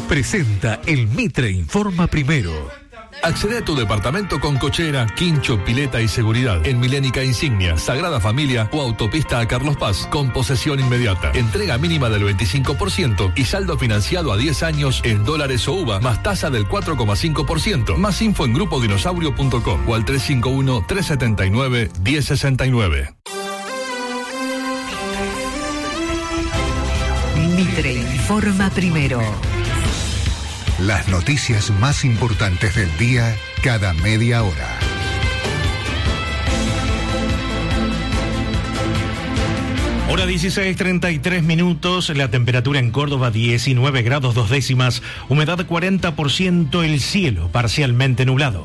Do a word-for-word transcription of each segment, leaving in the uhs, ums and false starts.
presenta el Mitre Informa Primero. Accede a tu departamento con cochera, quincho, pileta y seguridad en Milénica Insignia, Sagrada Familia o Autopista a Carlos Paz con posesión inmediata. Entrega mínima del veinticinco por ciento y saldo financiado a diez años en dólares o U V A más tasa del cuatro coma cinco por ciento. Más info en grupo dinosaurio punto com o al tres cinco uno, tres siete nueve, uno cero seis nueve. Mitre Informa Primero. Las noticias más importantes del día cada media hora. Hora dieciséis, treinta y tres minutos, la temperatura en Córdoba diecinueve grados dos décimas, humedad cuarenta por ciento, el cielo parcialmente nublado.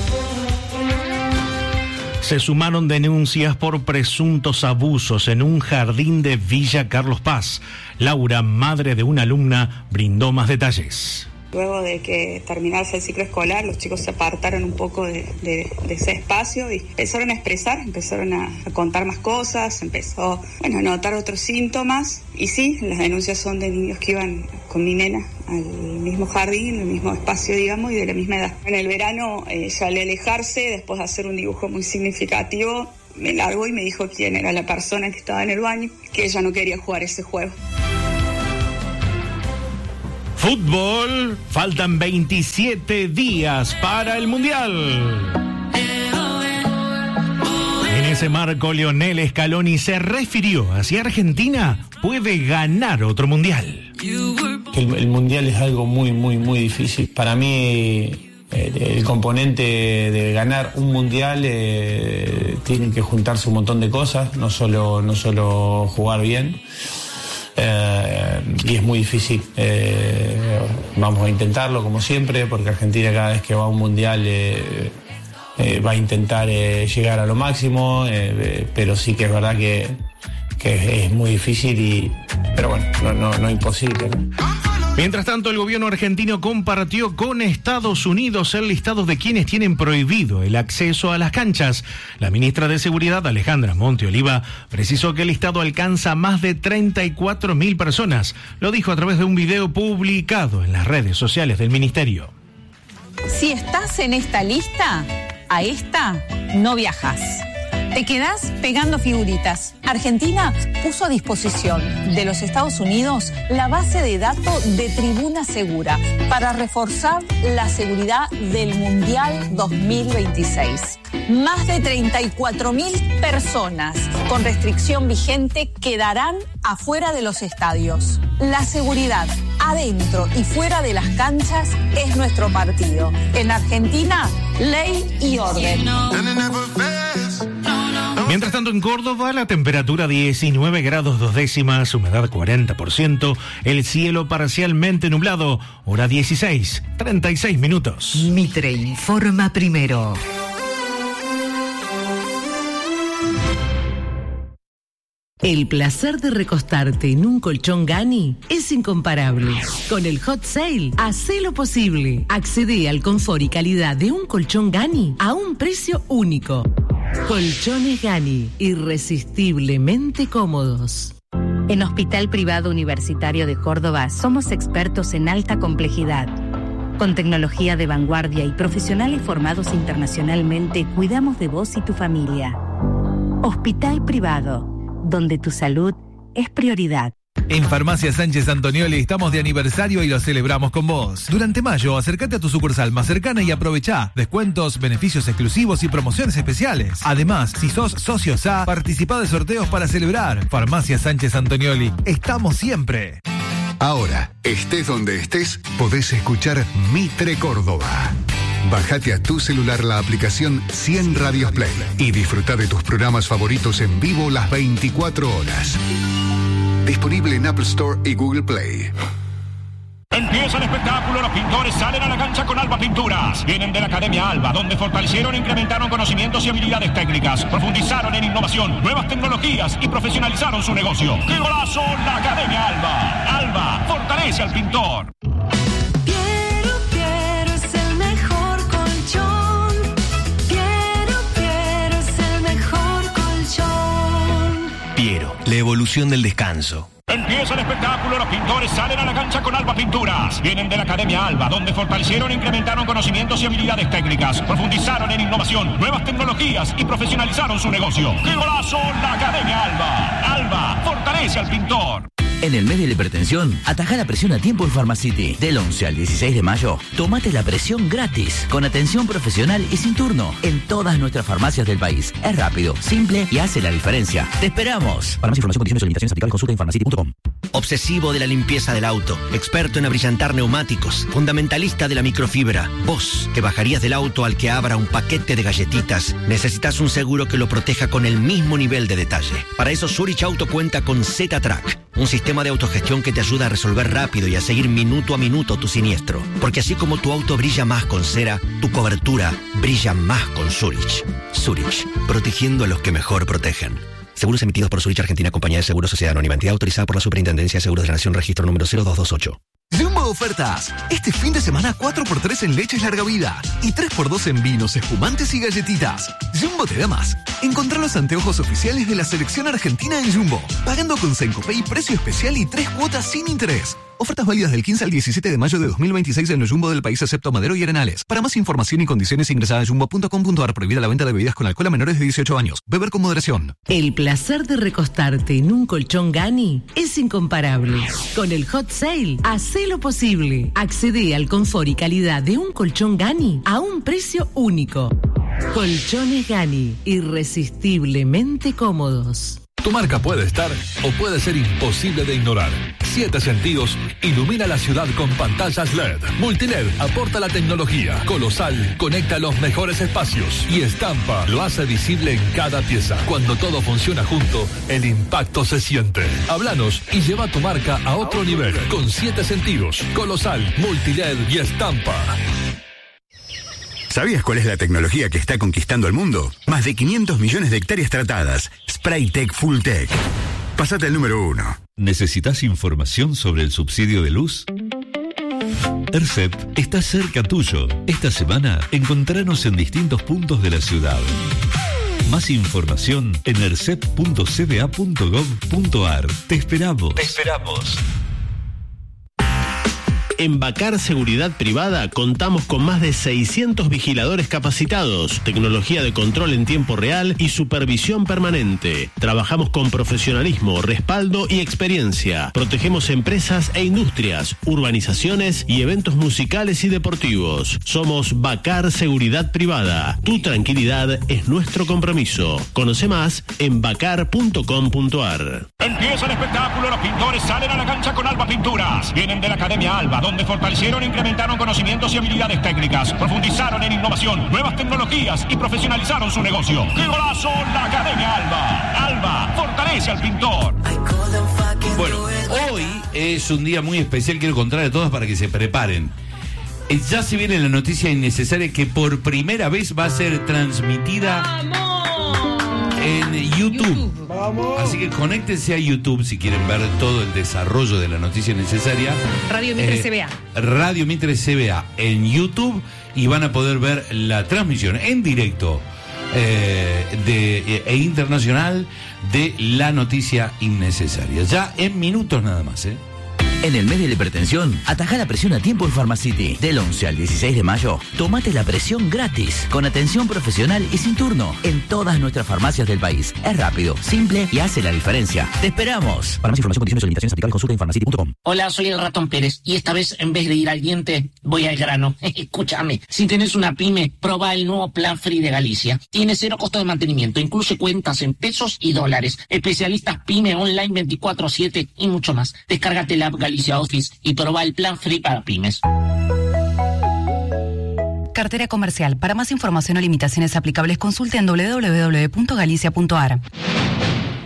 Se sumaron denuncias por presuntos abusos en un jardín de Villa Carlos Paz. Laura, madre de una alumna, brindó más detalles. Luego de que terminase el ciclo escolar, los chicos se apartaron un poco de, de, de ese espacio y empezaron a expresar, empezaron a, a contar más cosas, empezó bueno, a notar otros síntomas. Y sí, las denuncias son de niños que iban con mi nena al mismo jardín, al mismo espacio, digamos, y de la misma edad. En el verano, eh, ya al alejarse, después de hacer un dibujo muy significativo, me largó y me dijo quién era la persona que estaba en el baño, que ella no quería jugar ese juego. Fútbol, faltan veintisiete días para el Mundial. En ese marco, Lionel Scaloni se refirió a si Argentina puede ganar otro Mundial. El, el Mundial es algo muy, muy, muy difícil. Para mí, eh, el componente de ganar un Mundial eh, tienen que juntarse un montón de cosas, no solo, no solo jugar bien. Eh, y es muy difícil. Eh, vamos a intentarlo como siempre, porque Argentina cada vez que va a un mundial eh, eh, va a intentar eh, llegar a lo máximo, eh, eh, pero sí que es verdad que, que es muy difícil, y, pero bueno, no, no, no imposible, ¿no? Mientras tanto, el gobierno argentino compartió con Estados Unidos el listado de quienes tienen prohibido el acceso a las canchas. La ministra de Seguridad, Alejandra Monteoliva, precisó que el listado alcanza a más de treinta y cuatro mil personas. Lo dijo a través de un video publicado en las redes sociales del ministerio. Si estás en esta lista, a esta no viajas. Te quedás pegando figuritas. Argentina puso a disposición de los Estados Unidos la base de datos de Tribuna Segura para reforzar la seguridad del Mundial dos mil veintiséis. Más de treinta y cuatro mil personas con restricción vigente quedarán afuera de los estadios. La seguridad adentro y fuera de las canchas es nuestro partido. En Argentina, ley y orden. Mientras tanto, en Córdoba, la temperatura diecinueve grados dos décimas, humedad cuarenta por ciento, el cielo parcialmente nublado, hora dieciséis, treinta y seis minutos. Mitre Informa Primero. El placer de recostarte en un colchón Gani es incomparable. Con el Hot Sale, hacé lo posible. Accede al confort y calidad de un colchón Gani a un precio único. Colchones Gani, irresistiblemente cómodos. En Hospital Privado Universitario de Córdoba somos expertos en alta complejidad. Con tecnología de vanguardia y profesionales formados internacionalmente, cuidamos de vos y tu familia. Hospital Privado, donde tu salud es prioridad. En Farmacia Sánchez Antonioli estamos de aniversario y lo celebramos con vos. Durante mayo, acércate a tu sucursal más cercana y aprovechá descuentos, beneficios exclusivos y promociones especiales. Además, si sos socio S A, participá de sorteos para celebrar. Farmacia Sánchez Antonioli, estamos siempre. Ahora, estés donde estés, podés escuchar Mitre Córdoba. Bájate a tu celular la aplicación cien Radios Play y disfruta de tus programas favoritos en vivo las veinticuatro horas. Disponible en Apple Store y Google Play. Empieza el espectáculo, los pintores salen a la cancha con Alba Pinturas. Vienen de la Academia Alba, donde fortalecieron e incrementaron conocimientos y habilidades técnicas, profundizaron en innovación, nuevas tecnologías y profesionalizaron su negocio. ¡Qué golazo! La Academia Alba. Alba fortalece al pintor. Piero, Piero es el mejor colchón. Piero, Piero es el mejor colchón. Piero, la evolución del descanso. Empieza el espectáculo, los pintores salen a la cancha con Alba Pinturas. Vienen de la Academia Alba, donde fortalecieron e incrementaron conocimientos y habilidades técnicas. Profundizaron en innovación, nuevas tecnologías y profesionalizaron su negocio. ¡Qué golazo! La Academia Alba. Alba fortalece al pintor. En el mes de la hipertensión, atajá la presión a tiempo en Pharmacity. Del once al dieciséis de mayo, tomate la presión gratis, con atención profesional y sin turno, en todas nuestras farmacias del país. Es rápido, simple y hace la diferencia. ¡Te esperamos! Para más información, condiciones y limitaciones aplicables, consulta en pharmacity punto com. Obsesivo de la limpieza del auto, experto en abrillantar neumáticos, fundamentalista de la microfibra. Vos, que bajarías del auto al que abra un paquete de galletitas, necesitas un seguro que lo proteja con el mismo nivel de detalle. Para eso Zurich Auto cuenta con Z-Track, un sistema de autogestión que te ayuda a resolver rápido y a seguir minuto a minuto tu siniestro. Porque así como tu auto brilla más con cera, tu cobertura brilla más con Zurich. Zurich, protegiendo a los que mejor protegen. Seguros emitidos por Zurich Argentina, Compañía de Seguros, Sociedad Anónima, entidad autorizada por la Superintendencia de Seguros de la Nación, registro número cero dos dos ocho. Jumbo Ofertas. Este fin de semana cuatro por tres en leches larga vida y tres por dos en vinos, espumantes y galletitas. Jumbo te da más. Encontrá los anteojos oficiales de la selección argentina en Jumbo, pagando con Sencopay, precio especial y tres cuotas sin interés. Ofertas válidas del quince al diecisiete de mayo de dos mil veintiséis en los Jumbo del país, excepto Madero y Arenales. Para más información y condiciones ingresa a jumbo punto com punto ar. Prohibida la venta de bebidas con alcohol a menores de dieciocho años. Beber con moderación. El placer de recostarte en un colchón Gani es incomparable. Con el Hot Sale, hacé lo posible. Accede al confort y calidad de un colchón Gani a un precio único. Colchones Gani, irresistiblemente cómodos. Tu marca puede estar o puede ser imposible de ignorar. Siete Sentidos ilumina la ciudad con pantallas L E D. Multiled aporta la tecnología. Colosal conecta los mejores espacios. Y Estampa lo hace visible en cada pieza. Cuando todo funciona junto, el impacto se siente. Háblanos y lleva tu marca a otro nivel. Con Siete Sentidos, Colosal, Multiled y Estampa. ¿Sabías cuál es la tecnología que está conquistando el mundo? Más de quinientos millones de hectáreas tratadas. Spraytec Full Tech. Pásate al número uno. ¿Necesitas información sobre el subsidio de luz? ERCEP está cerca tuyo. Esta semana encontranos en distintos puntos de la ciudad. Más información en ercep punto c b a punto gov punto ar. Te esperamos. Te esperamos. En Bacar Seguridad Privada contamos con más de seiscientos vigiladores capacitados, tecnología de control en tiempo real y supervisión permanente. Trabajamos con profesionalismo, respaldo y experiencia. Protegemos empresas e industrias, urbanizaciones y eventos musicales y deportivos. Somos Bacar Seguridad Privada. Tu tranquilidad es nuestro compromiso. Conoce más en bacar punto com punto ar. Empieza el espectáculo, los pintores salen a la cancha con Alba Pinturas. Vienen de la Academia Alba, donde fortalecieron e incrementaron conocimientos y habilidades técnicas. Profundizaron en innovación, nuevas tecnologías y profesionalizaron su negocio. ¡Qué golazo! La Academia Alba. Alba fortalece al pintor. Bueno, hoy es un día muy especial, quiero contarle a todos para que se preparen. Eh, Ya se viene la noticia innecesaria que por primera vez va a ser transmitida en YouTube. Vamos. Así que conéctense a YouTube si quieren ver todo el desarrollo de la noticia necesaria. Radio Mitre eh, C B A. Radio Mitre C B A en YouTube y van a poder ver la transmisión en directo eh, de, e internacional de la noticia innecesaria. Ya en minutos nada más, ¿eh? En el mes de la hipertensión, atajá la presión a tiempo en Pharmacity. Del once al dieciséis de mayo, tomate la presión gratis, con atención profesional y sin turno, en todas nuestras farmacias del país. Es rápido, simple y hace la diferencia. ¡Te esperamos! Para más información, condiciones y limitaciones aplicables, consulta en pharmacity punto com. Hola, soy el Ratón Pérez y esta vez en vez de ir al diente, voy al grano. Escúchame, si tenés una pyme, proba el nuevo Plan Free de Galicia. Tiene cero costo de mantenimiento, incluye cuentas en pesos y dólares, especialistas pyme online veinticuatro siete y mucho más. Descárgate la app Galicia Office y proba el Plan Free para pymes. Cartera comercial. Para más información o limitaciones aplicables, consulte en doble u doble u doble u punto galicia punto ar.